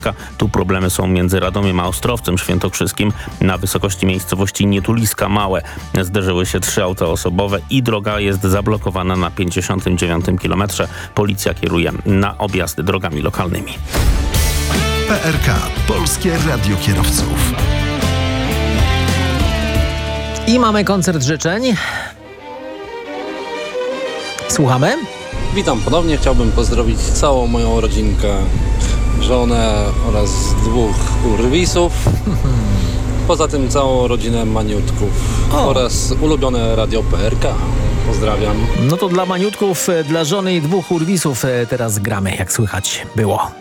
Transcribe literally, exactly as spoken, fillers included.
Tu problemy są między Radomiem a Ostrowcem Świętokrzyskim. Na wysokości miejscowości Nietuliska Małe zderzyły się trzy auta osobowe i droga jest zablokowana na pięćdziesiątym dziewiątym kilometrze. Policja kieruje na objazdy drogami lokalnymi. P R K. Polskie Radio Kierowców. I mamy koncert życzeń. Słuchamy? Witam ponownie. Chciałbym pozdrowić całą moją rodzinkę, żonę oraz dwóch urwisów. Poza tym całą rodzinę maniutków O. oraz ulubione radio P R K. Pozdrawiam. No to dla maniutków, dla żony i dwóch urwisów teraz gramy, jak słychać było.